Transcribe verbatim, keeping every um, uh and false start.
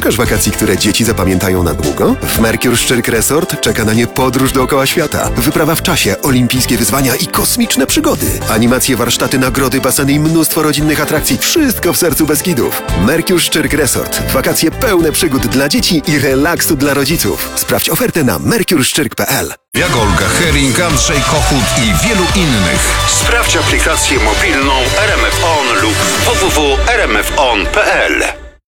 Szukasz wakacji, które dzieci zapamiętają na długo? W Mercure Szczyrk Resort czeka na nie podróż dookoła świata, wyprawa w czasie, olimpijskie wyzwania i kosmiczne przygody. Animacje, warsztaty, nagrody, baseny i mnóstwo rodzinnych atrakcji. Wszystko w sercu Beskidów. Mercure Szczyrk Resort. Wakacje pełne przygód dla dzieci i relaksu dla rodziców. Sprawdź ofertę na mercure szczyrk kropka p l. Jagolka, Hering, Andrzej Kochut i wielu innych. Sprawdź aplikację mobilną R M F On lub w w w kropka r m f on kropka p l.